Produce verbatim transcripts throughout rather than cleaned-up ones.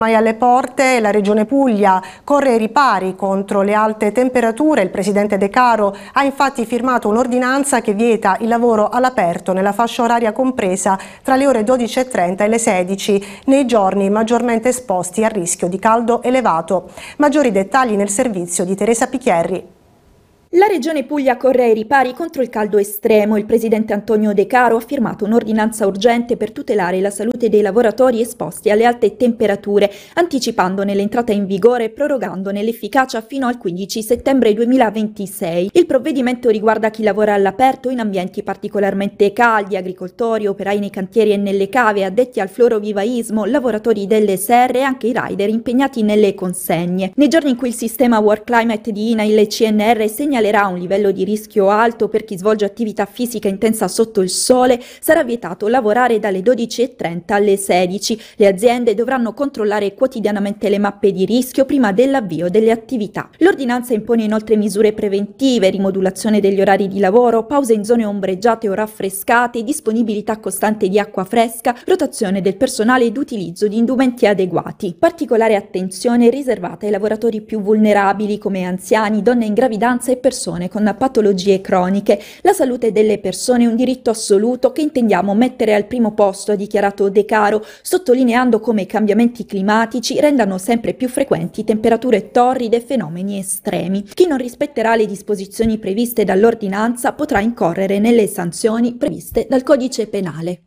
Ormai alle porte, la Regione Puglia corre ai ripari contro le alte temperature. Il presidente De Caro ha infatti firmato un'ordinanza che vieta il lavoro all'aperto nella fascia oraria compresa tra le ore dodici e trenta e le sedici, nei giorni maggiormente esposti al rischio di caldo elevato. Maggiori dettagli nel servizio di Teresa Picchierri. La Regione Puglia corre ai ripari contro il caldo estremo. Il presidente Antonio De Caro ha firmato un'ordinanza urgente per tutelare la salute dei lavoratori esposti alle alte temperature, anticipandone l'entrata in vigore e prorogandone l'efficacia fino al quindici settembre duemilaventisei. Il provvedimento riguarda chi lavora all'aperto in ambienti particolarmente caldi, agricoltori, operai nei cantieri e nelle cave, addetti al florovivaismo, lavoratori delle serre e anche i rider impegnati nelle consegne. Nei giorni in cui il sistema Work Climate di I N A I L e C N R segnala un livello di rischio alto per chi svolge attività fisica intensa sotto il sole, sarà vietato lavorare dalle dodici e trenta alle sedici. Le aziende dovranno controllare quotidianamente le mappe di rischio prima dell'avvio delle attività. L'ordinanza impone inoltre misure preventive, rimodulazione degli orari di lavoro, pause in zone ombreggiate o raffrescate, disponibilità costante di acqua fresca, rotazione del personale ed utilizzo di indumenti adeguati. Particolare attenzione è riservata ai lavoratori più vulnerabili come anziani, donne in gravidanza e persone con patologie croniche. La salute delle persone è un diritto assoluto che intendiamo mettere al primo posto, ha dichiarato De Caro, sottolineando come i cambiamenti climatici rendano sempre più frequenti temperature torride e fenomeni estremi. Chi non rispetterà le disposizioni previste dall'ordinanza potrà incorrere nelle sanzioni previste dal codice penale.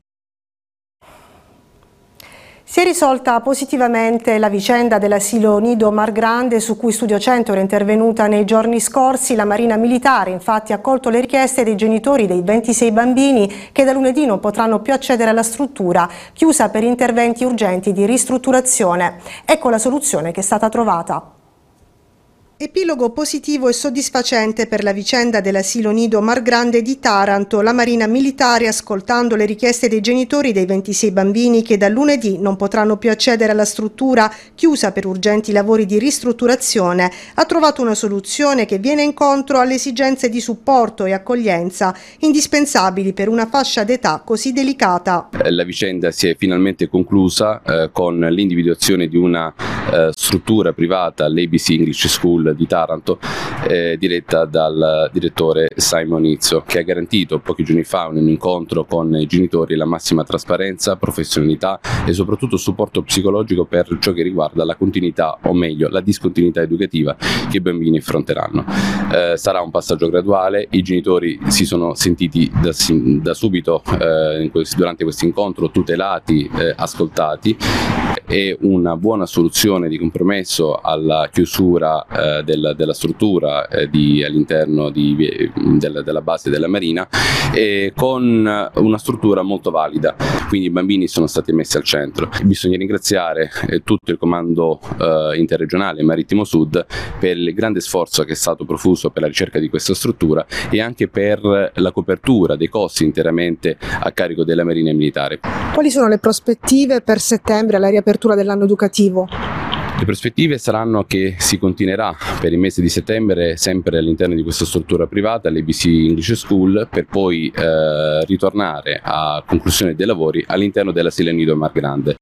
Si è risolta positivamente la vicenda dell'asilo Nido Mar Grande, su cui Studio cento era intervenuta nei giorni scorsi. La Marina Militare infatti ha accolto le richieste dei genitori dei ventisei bambini che da lunedì non potranno più accedere alla struttura, chiusa per interventi urgenti di ristrutturazione. Ecco la soluzione che è stata trovata. Epilogo positivo e soddisfacente per la vicenda dell'asilo Nido Mar Grande di Taranto. La Marina Militare, ascoltando le richieste dei genitori dei ventisei bambini che da lunedì non potranno più accedere alla struttura, chiusa per urgenti lavori di ristrutturazione, ha trovato una soluzione che viene incontro alle esigenze di supporto e accoglienza indispensabili per una fascia d'età così delicata. La vicenda si è finalmente conclusa eh, con l'individuazione di una eh, struttura privata, l'A B C English School di Taranto, eh, diretta dal direttore Simon Izzo, che ha garantito pochi giorni fa un incontro con i genitori la massima trasparenza, professionalità e soprattutto supporto psicologico per ciò che riguarda la continuità, o meglio la discontinuità educativa che i bambini affronteranno. Eh, sarà un passaggio graduale. I genitori si sono sentiti da, da subito eh, in questo, durante questo incontro tutelati, eh, ascoltati. È una buona soluzione di compromesso alla chiusura eh, Del, della struttura eh, all'interno del, della base della Marina, e con una struttura molto valida, quindi i bambini sono stati messi al centro. Bisogna ringraziare eh, tutto il comando eh, interregionale Marittimo Sud per il grande sforzo che è stato profuso per la ricerca di questa struttura e anche per la copertura dei costi interamente a carico della Marina Militare. Quali sono le prospettive per settembre alla riapertura dell'anno educativo? Le prospettive saranno che si continuerà per il mese di settembre sempre all'interno di questa struttura privata, l'A B C English School, per poi eh, ritornare a conclusione dei lavori all'interno dell'asilo Nido Mar Grande.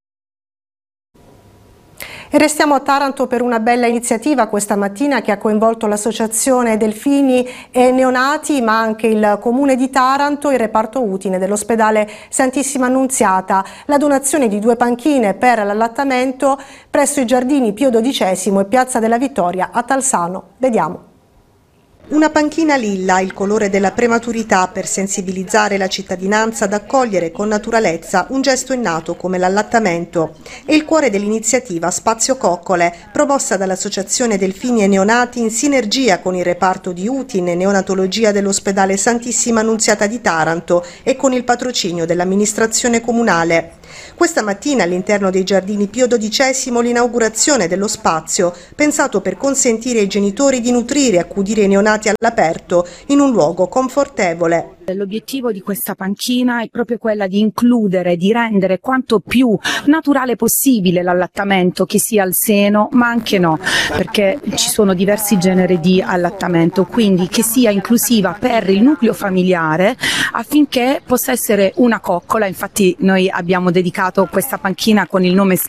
E restiamo a Taranto per una bella iniziativa questa mattina che ha coinvolto l'Associazione Delfini e Neonati, ma anche il Comune di Taranto, il reparto utile dell'ospedale Santissima Annunziata. La donazione di due panchine per l'allattamento presso i giardini Pio dodicesimo e Piazza della Vittoria a Talsano. Vediamo. Una panchina lilla, il colore della prematurità, per sensibilizzare la cittadinanza ad accogliere con naturalezza un gesto innato come l'allattamento. È il cuore dell'iniziativa Spazio Coccole, promossa dall'Associazione Delfini e Neonati in sinergia con il reparto di Utine e Neonatologia dell'ospedale Santissima Annunziata di Taranto e con il patrocinio dell'amministrazione comunale. Questa mattina all'interno dei giardini Pio dodicesimo l'inaugurazione dello spazio, pensato per consentire ai genitori di nutrire e accudire i neonati all'aperto in un luogo confortevole. L'obiettivo di questa panchina è proprio quella di includere, di rendere quanto più naturale possibile l'allattamento, che sia al seno ma anche no, perché ci sono diversi generi di allattamento, quindi che sia inclusiva per il nucleo familiare affinché possa essere una coccola. Infatti noi abbiamo dedicato questa panchina con il nome